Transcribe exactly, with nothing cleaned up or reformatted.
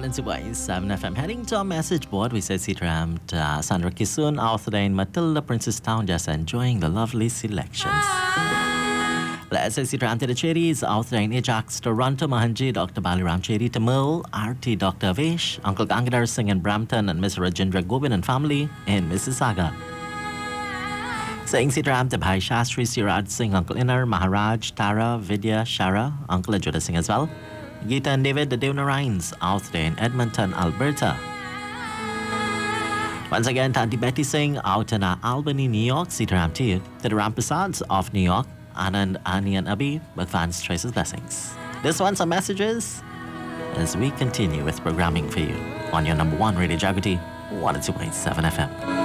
one oh two point seven F M. Heading to our message board, we say Sitram to uh, Sandra Kisun, Arthur Matilda Princestown, just enjoying the lovely selections. Let's say Sitram to the Cherries, Arthur Ajax, Toronto, Mahanji, Doctor Baliram Cherry, Tamil, R T, Doctor Avesh, Uncle Gangadhar Singh in Brampton, and Miss Rajendra Govind and family in Mississauga. Saying Sitram to Bhai Shastri, Siraj Singh, Uncle Inner, Maharaj, Tara, Vidya, Shara, Uncle Ajuda Singh as well. Geeta and David, the Dewnarines, out there in Edmonton, Alberta. Once again, Tanti Betty Singh, out in uh, Albany, New York, Sitaram to you. To the Rampasads of New York, Anand, Ani, and Abhi, with fans' choices blessings. This one's some messages as we continue with programming for you on your number one Radio Jagriti, one oh two point seven F M.